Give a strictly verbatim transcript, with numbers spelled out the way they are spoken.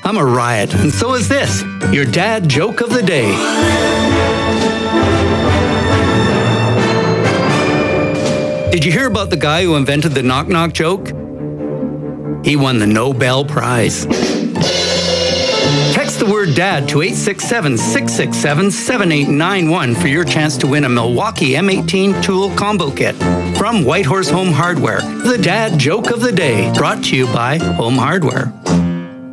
I'm a riot, and so is this, your dad joke of the day. Did you hear about the guy who invented the knock-knock joke? He won the Nobel Prize. Text the word DAD to eight six seven, six six seven, seven eight nine one for your chance to win a Milwaukee M eighteen tool combo kit from Whitehorse Home Hardware. The Dad Joke of the Day, brought to you by Home Hardware.